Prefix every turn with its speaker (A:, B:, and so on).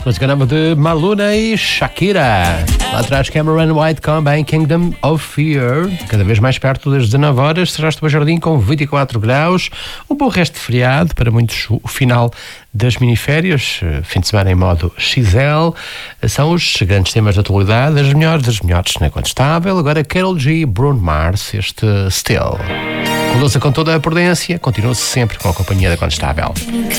A: Música nova de Maluna e Shakira. Lá atrás, Cameron White com Kingdom of Fear. Cada vez mais perto das 19 horas, serás do Jardim com 24 graus. Um bom resto de feriado, para muitos o final das miniférias. Fim de semana em modo XL. São os grandes temas da atualidade, as melhores na Incontestável. Agora Karol G, Bruno Mars, este Still. Conduza com toda a prudência, continua-se sempre com a companhia da Incontestável.